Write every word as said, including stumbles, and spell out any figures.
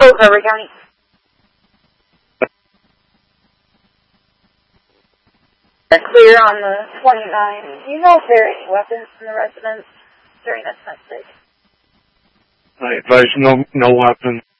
Montgomery County. Clear on the twenty-nine. Do you know if there are any weapons in the residence during this mistake? I advise no, no weapons.